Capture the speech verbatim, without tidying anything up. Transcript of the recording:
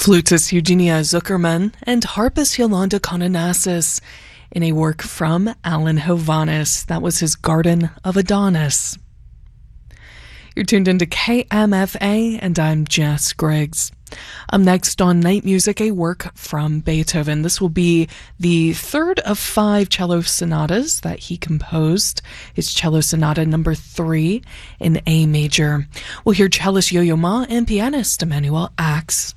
Flutist Eugenia Zuckerman and harpist Yolanda Kononassis in a work from Alan Hovhaness. That was his Garden of Adonis. You're tuned into K M F A, and I'm Jess Griggs. Up next on Night Music, a work from Beethoven. This will be the third of five cello sonatas that he composed. It's cello sonata number three in A major. We'll hear cellist Yo-Yo Ma and pianist Emanuel Ax.